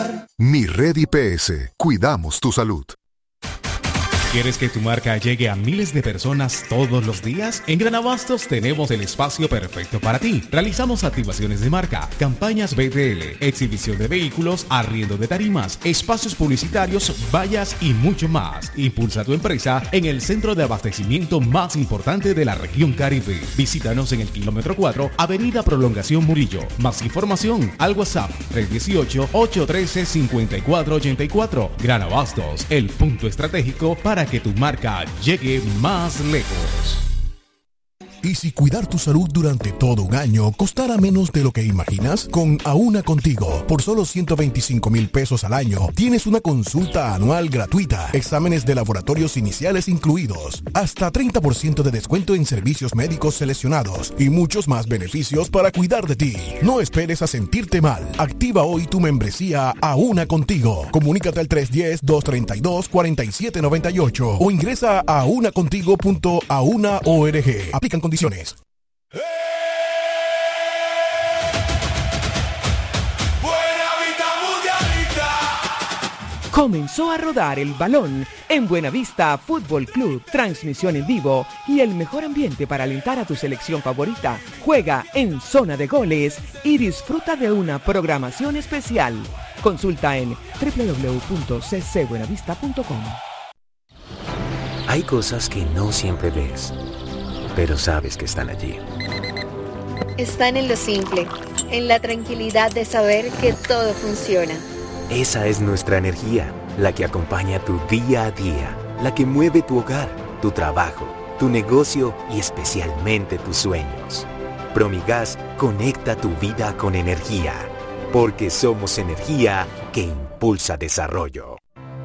cuidar. Mi Red IPS. Cuidamos tu salud. ¿Quieres que tu marca llegue a miles de personas todos los días? En Gran Abastos tenemos el espacio perfecto para ti. Realizamos activaciones de marca, campañas BTL, exhibición de vehículos, arriendo de tarimas, espacios publicitarios, vallas y mucho más. Impulsa tu empresa en el centro de abastecimiento más importante de la región Caribe. Visítanos en el kilómetro 4, Avenida Prolongación Murillo. Más información al WhatsApp 318-813-5484. Gran Abastos, el punto estratégico para que tu marca llegue más lejos. ¿Y si cuidar tu salud durante todo un año costara menos de lo que imaginas? Con Aúna Contigo, por solo 125,000 pesos al año, tienes una consulta anual gratuita, exámenes de laboratorios iniciales incluidos, hasta 30% de descuento en servicios médicos seleccionados y muchos más beneficios para cuidar de ti. No esperes a sentirte mal. Activa hoy tu membresía Aúna Contigo. Comunícate al 310-232-4798 o ingresa a aunacontigo.auna.org. Aplican condiciones. Comenzó a rodar el balón en Buenavista Fútbol Club. Transmisión en vivo y el mejor ambiente para alentar a tu selección favorita. Juega en zona de goles y disfruta de una programación especial. Consulta en www.ccbuenavista.com. Hay cosas que no siempre ves, pero sabes que están allí. Están en lo simple, en la tranquilidad de saber que todo funciona. Esa es nuestra energía, la que acompaña tu día a día, la que mueve tu hogar, tu trabajo, tu negocio y especialmente tus sueños. Promigas conecta tu vida con energía, porque somos energía que impulsa desarrollo.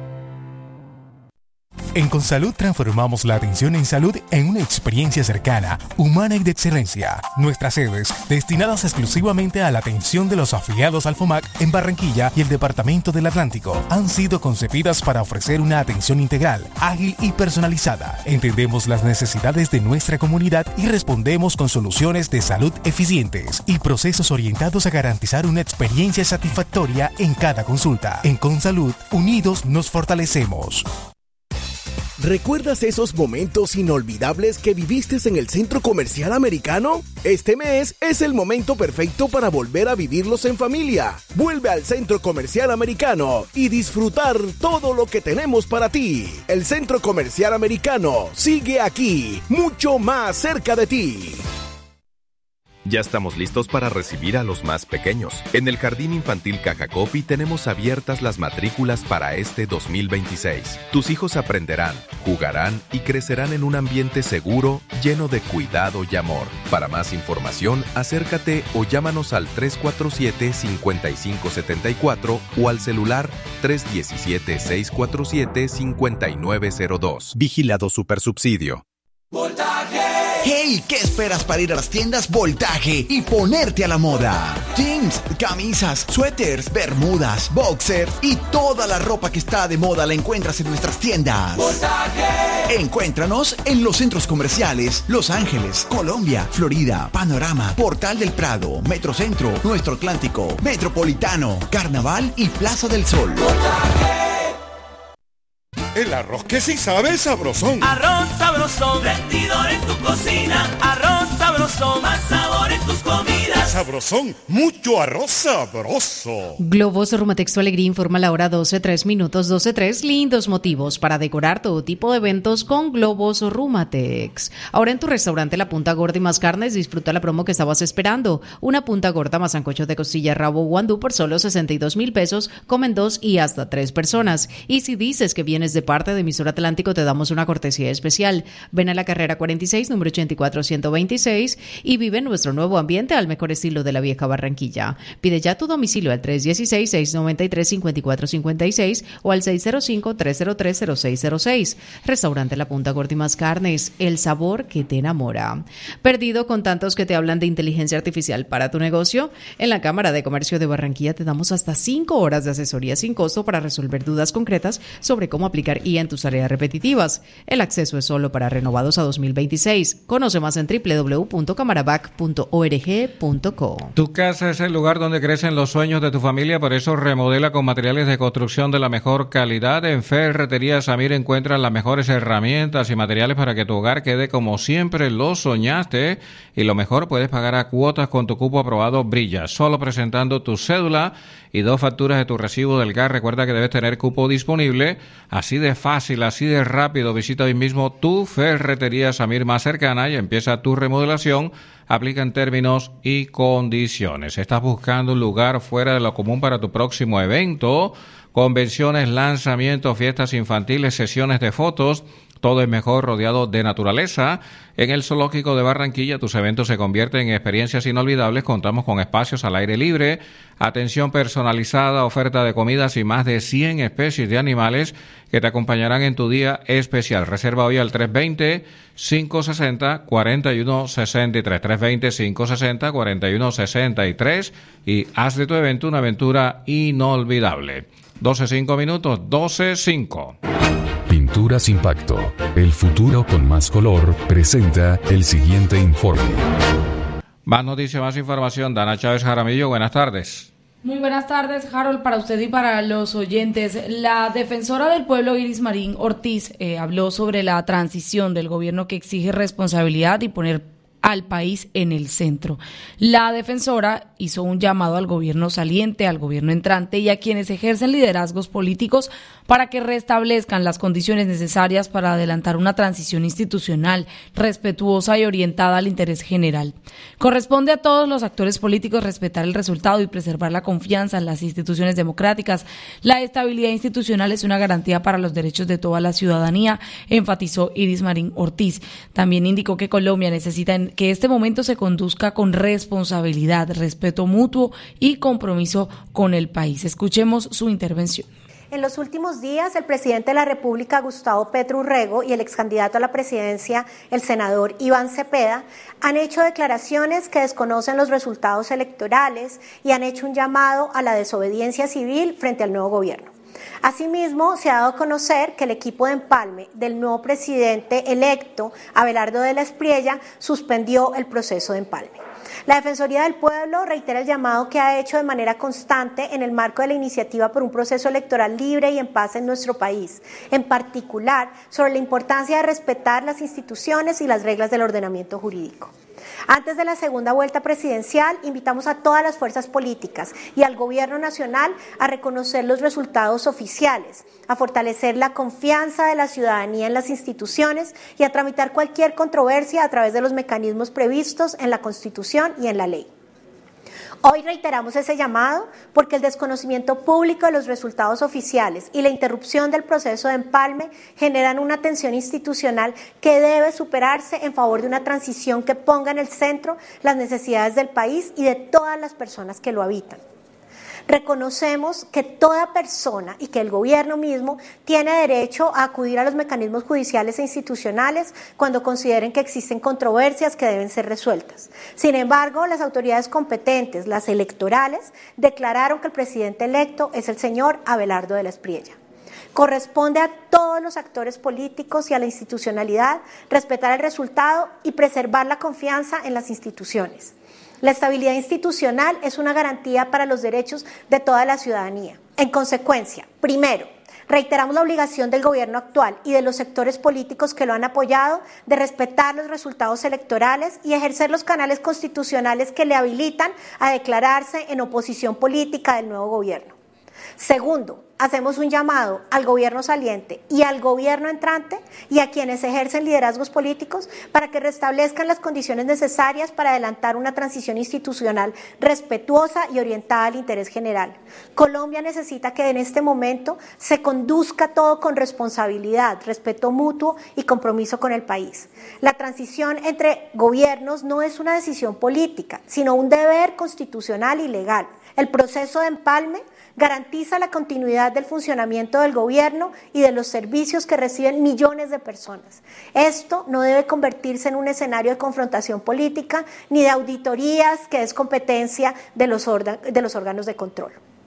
En Consalud transformamos la atención en salud en una experiencia cercana, humana y de excelencia. Nuestras sedes, destinadas exclusivamente a la atención de los afiliados al FOMAC en Barranquilla y el Departamento del Atlántico, han sido concebidas para ofrecer una atención integral, ágil y personalizada. Entendemos las necesidades de nuestra comunidad y respondemos con soluciones de salud eficientes y procesos orientados a garantizar una experiencia satisfactoria en cada consulta. En Consalud, unidos nos fortalecemos. ¿Recuerdas esos momentos inolvidables que viviste en el Centro Comercial Americano? Este mes es el momento perfecto para volver a vivirlos en familia. Vuelve al Centro Comercial Americano y disfrutar todo lo que tenemos para ti. El Centro Comercial Americano sigue aquí, mucho más cerca de ti. Ya estamos listos para recibir a los más pequeños. En el Jardín Infantil Cajacopi tenemos abiertas las matrículas para este 2026. Tus hijos aprenderán, jugarán y crecerán en un ambiente seguro, lleno de cuidado y amor. Para más información, acércate o llámanos al 347-5574 o al celular 317-647-5902. Vigilado Supersubsidio. ¡Voltaje! ¡Hey! ¿Qué esperas para ir a las tiendas Voltaje y ponerte a la moda? Jeans, camisas, suéteres, bermudas, boxers y toda la ropa que está de moda la encuentras en nuestras tiendas. ¡Voltaje! Encuéntranos en los centros comerciales Los Ángeles, Colombia, Florida, Panorama, Portal del Prado, Metrocentro, Nuestro Atlántico, Metropolitano, Carnaval y Plaza del Sol. ¡Voltaje! El arroz que sí sabe es sabrosón. Arroz sabrosón, rendidor en tu cocina. Arroz sabrosón, más sabor en tus comidas. Sabrosón, mucho arroz sabroso. Globos Rumatex Alegría informa la hora 12:03 minutos. 12:03, lindos motivos para decorar todo tipo de eventos con Globos Rumatex. Ahora en tu restaurante La Punta Gorda y Más Carnes, disfruta la promo que estabas esperando. Una punta gorda más sancocho de costilla, rabo guandú por solo 62,000 pesos. Comen 2 y hasta 3 personas. Y si dices que vienes de parte de Emisor Atlántico, te damos una cortesía especial. Ven a la carrera 46, número 84126 y vive nuestro nuevo ambiente al mejor estilo de la vieja Barranquilla. Pide ya tu domicilio al 316-693-5456 o al 605-303-0606. Restaurante La Punta Gorda y Más Carnes, el sabor que te enamora. ¿Perdido con tantos que te hablan de inteligencia artificial para tu negocio? En la Cámara de Comercio de Barranquilla te damos hasta 5 horas de asesoría sin costo para resolver dudas concretas sobre cómo aplicar IA en tus tareas repetitivas. El acceso es solo para renovados a 2026. Conoce más en www.camarabac.org.co. Tu casa es el lugar donde crecen los sueños de tu familia, por eso remodela con materiales de construcción de la mejor calidad. En Ferretería Samir encuentras las mejores herramientas y materiales para que tu hogar quede como siempre lo soñaste. Y lo mejor, puedes pagar a cuotas con tu cupo aprobado Brilla, solo presentando tu cédula y 2 facturas de tu recibo del gas. Recuerda que debes tener cupo disponible. Así de fácil, así de rápido. Visita hoy mismo tu Ferretería Samir más cercana y empieza tu remodelación. Aplica en términos y condiciones. ¿Estás buscando un lugar fuera de lo común para tu próximo evento? Convenciones, lanzamientos, fiestas infantiles, sesiones de fotos. Todo es mejor rodeado de naturaleza. En el Zoológico de Barranquilla tus eventos se convierten en experiencias inolvidables. Contamos con espacios al aire libre, atención personalizada, oferta de comidas y más de 100 especies de animales que te acompañarán en tu día especial. Reserva hoy al 320-560-4163. 320-560-4163 y haz de tu evento una aventura inolvidable. 12:05, 12:05. Pinturas Impacto, el futuro con más color, presenta el siguiente informe. Más noticias, más información. Dana Chávez Jaramillo, buenas tardes. Muy buenas tardes, Harold, para usted y para los oyentes. La defensora del pueblo, Iris Marín Ortiz, habló sobre la transición del gobierno que exige responsabilidad y poner al país en el centro. La defensora hizo un llamado al gobierno saliente, al gobierno entrante y a quienes ejercen liderazgos políticos para que restablezcan las condiciones necesarias para adelantar una transición institucional respetuosa y orientada al interés general. Corresponde a todos los actores políticos respetar el resultado y preservar la confianza en las instituciones democráticas. La estabilidad institucional es una garantía para los derechos de toda la ciudadanía, enfatizó Iris Marín Ortiz. También indicó que Colombia necesita que este momento se conduzca con responsabilidad, respeto mutuo y compromiso con el país. Escuchemos su intervención. En los últimos días, el presidente de la República, Gustavo Petro Urrego, y el excandidato a la presidencia, el senador Iván Cepeda, han hecho declaraciones que desconocen los resultados electorales y han hecho un llamado a la desobediencia civil frente al nuevo gobierno. Asimismo, se ha dado a conocer que el equipo de empalme del nuevo presidente electo, Abelardo de la Espriella, suspendió el proceso de empalme. La Defensoría del Pueblo reitera el llamado que ha hecho de manera constante en el marco de la iniciativa por un proceso electoral libre y en paz en nuestro país, en particular sobre la importancia de respetar las instituciones y las reglas del ordenamiento jurídico. Antes de la segunda vuelta presidencial, invitamos a todas las fuerzas políticas y al Gobierno Nacional a reconocer los resultados oficiales, a fortalecer la confianza de la ciudadanía en las instituciones y a tramitar cualquier controversia a través de los mecanismos previstos en la Constitución y en la ley. Hoy reiteramos ese llamado porque el desconocimiento público de los resultados oficiales y la interrupción del proceso de empalme generan una tensión institucional que debe superarse en favor de una transición que ponga en el centro las necesidades del país y de todas las personas que lo habitan. Reconocemos que toda persona y que el gobierno mismo tiene derecho a acudir a los mecanismos judiciales e institucionales cuando consideren que existen controversias que deben ser resueltas. Sin embargo, las autoridades competentes, las electorales, declararon que el presidente electo es el señor Abelardo de la Espriella. Corresponde a todos los actores políticos y a la institucionalidad respetar el resultado y preservar la confianza en las instituciones. La estabilidad institucional es una garantía para los derechos de toda la ciudadanía. En consecuencia, primero, reiteramos la obligación del gobierno actual y de los sectores políticos que lo han apoyado de respetar los resultados electorales y ejercer los canales constitucionales que le habilitan a declararse en oposición política del nuevo gobierno. Segundo, hacemos un llamado al gobierno saliente y al gobierno entrante y a quienes ejercen liderazgos políticos para que restablezcan las condiciones necesarias para adelantar una transición institucional respetuosa y orientada al interés general. Colombia necesita que en este momento se conduzca todo con responsabilidad, respeto mutuo y compromiso con el país. La transición entre gobiernos no es una decisión política, sino un deber constitucional y legal. El proceso de empalme garantiza la continuidad del funcionamiento del gobierno y de los servicios que reciben millones de personas. Esto no debe convertirse en un escenario de confrontación política ni de auditorías, que es competencia de los órganos de control.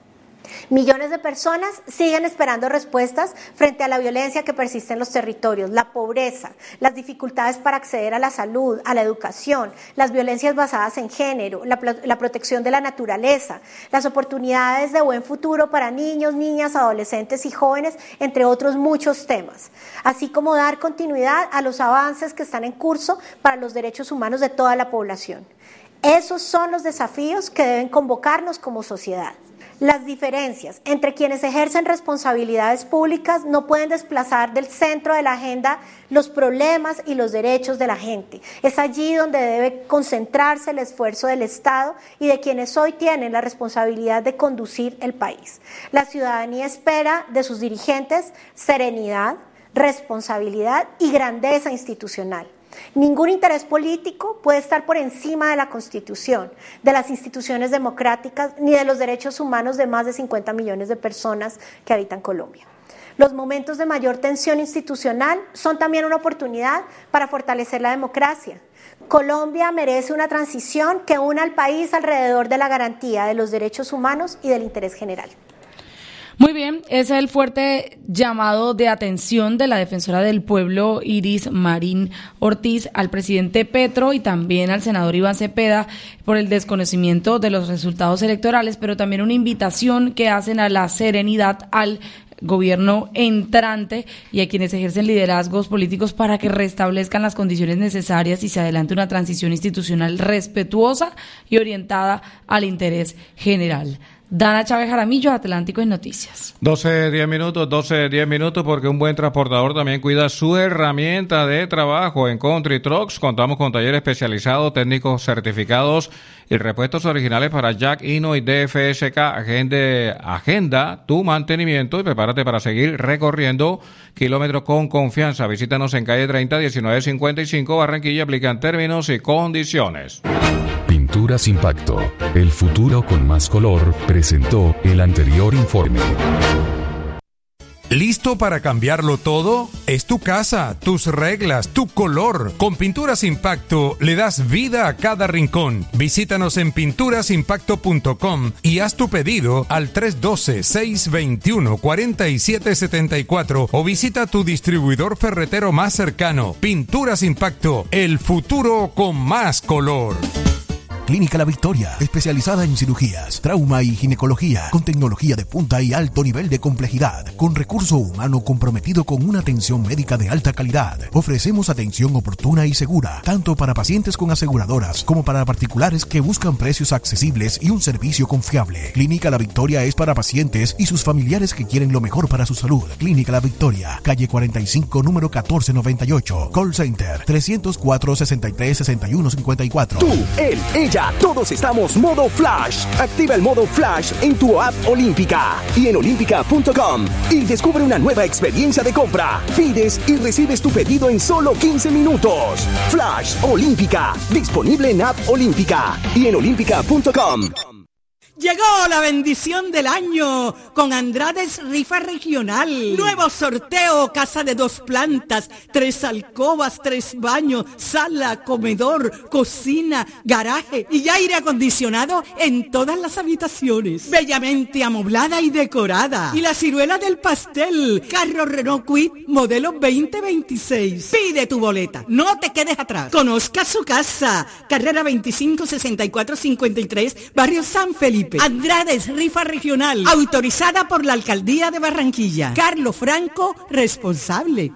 Millones de personas siguen esperando respuestas frente a la violencia que persiste en los territorios, la pobreza, las dificultades para acceder a la salud, a la educación, las violencias basadas en género, la protección de la naturaleza, las oportunidades de buen futuro para niños, niñas, adolescentes y jóvenes, entre otros muchos temas, así como dar continuidad a los avances que están en curso para los derechos humanos de toda la población. Esos son los desafíos que deben convocarnos como sociedad. Las diferencias entre quienes ejercen responsabilidades públicas no pueden desplazar del centro de la agenda los problemas y los derechos de la gente. Es allí donde debe concentrarse el esfuerzo del Estado y de quienes hoy tienen la responsabilidad de conducir el país. La ciudadanía espera de sus dirigentes serenidad, responsabilidad y grandeza institucional. Ningún interés político puede estar por encima de la Constitución, de las instituciones democráticas, ni de los derechos humanos de más de 50 millones de personas que habitan Colombia. Los momentos de mayor tensión institucional son también una oportunidad para fortalecer la democracia. Colombia merece una transición que una al país alrededor de la garantía de los derechos humanos y del interés general. Muy bien, ese es el fuerte llamado de atención de la defensora del pueblo Iris Marín Ortiz al presidente Petro y también al senador Iván Cepeda por el desconocimiento de los resultados electorales, pero también una invitación que hacen a la serenidad al gobierno entrante y a quienes ejercen liderazgos políticos para que restablezcan las condiciones necesarias y se adelante una transición institucional respetuosa y orientada al interés general. Dana Chávez Jaramillo, Atlántico en Noticias. 12:10 minutos, porque un buen transportador también cuida su herramienta de trabajo. En Country Trucks contamos con taller especializado, técnicos certificados y repuestos originales para Jack, Hino y DFSK. Agenda tu mantenimiento y prepárate para seguir recorriendo kilómetros con confianza. Visítanos en calle 30, 1955, Barranquilla. Aplican términos y condiciones. Pinturas Impacto, el futuro con más color, presentó el anterior informe. ¿Listo para cambiarlo todo? Es tu casa, tus reglas, tu color. Con Pinturas Impacto le das vida a cada rincón. Visítanos en pinturasimpacto.com y haz tu pedido al 312-621-4774 o visita tu distribuidor ferretero más cercano. Pinturas Impacto, el futuro con más color. Clínica La Victoria, especializada en cirugías, trauma y ginecología, con tecnología de punta y alto nivel de complejidad, con recurso humano comprometido con una atención médica de alta calidad. Ofrecemos atención oportuna y segura, tanto para pacientes con aseguradoras como para particulares que buscan precios accesibles y un servicio confiable. Clínica La Victoria es para pacientes y sus familiares que quieren lo mejor para su salud. Clínica La Victoria, calle 45, número 1498. Call Center 304-63-6154. Tú, ella, todos estamos modo Flash. Activa el modo Flash en tu app Olímpica y en olímpica.com y descubre una nueva experiencia de compra. Pides y recibes tu pedido en solo 15 minutos. Flash Olímpica, disponible en app Olímpica y en olímpica.com. Llegó la bendición del año con Andrades Rifa Regional. Nuevo sorteo, casa de 2 plantas, 3 alcobas, 3 baños, sala, comedor, cocina, garaje y aire acondicionado en todas las habitaciones. Bellamente amoblada y decorada. Y la ciruela del pastel, carro Renault Kwid, modelo 2026. Pide tu boleta, no te quedes atrás. Conozca su casa, carrera 256453, barrio San Felipe. Andrades Rifa Regional, autorizada por la Alcaldía de Barranquilla. Carlos Franco, responsable.